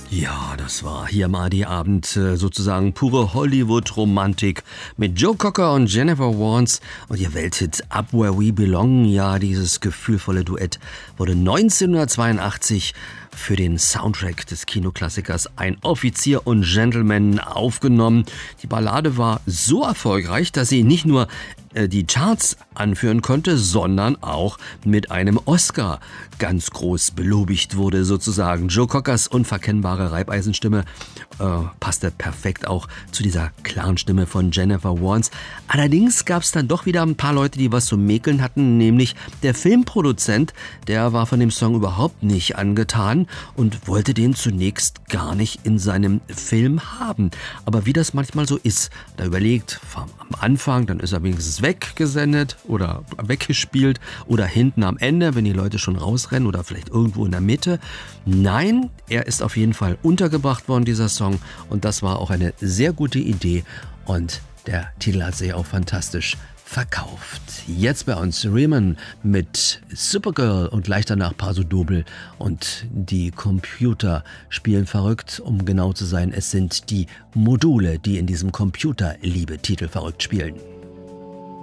Ja, das war hier am AD-Abend sozusagen pure Hollywood-Romantik mit Joe Cocker und Jennifer Warnes und ihr Welthit Up Where We Belong. Ja, dieses gefühlvolle Duett wurde 1982 für den Soundtrack des Kinoklassikers Ein Offizier und Gentleman aufgenommen. Die Ballade war so erfolgreich, dass sie nicht nur die Charts anführen konnte, sondern auch mit einem Oscar ganz groß belobigt wurde sozusagen. Joe Cockers unverkennbare Reibeisenstimme passte perfekt auch zu dieser klaren Stimme von Jennifer Warnes. Allerdings gab es dann doch wieder ein paar Leute, die was zu mäkeln hatten, nämlich der Filmproduzent, der war von dem Song überhaupt nicht angetan und wollte den zunächst gar nicht in seinem Film haben. Aber wie das manchmal so ist, da überlegt am Anfang, dann ist er wenigstens weggesendet oder weggespielt oder hinten am Ende, wenn die Leute schon rausrennen oder vielleicht irgendwo in der Mitte. Nein, er ist auf jeden Fall untergebracht worden, dieser Song, und das war auch eine sehr gute Idee und der Titel hat sich auch fantastisch verkauft. Jetzt bei uns Riemann mit Supergirl und gleich danach Paso Doble und die Computer spielen verrückt, um genau zu sein. Es sind die Module, die in diesem Computerliebe-Titel verrückt spielen.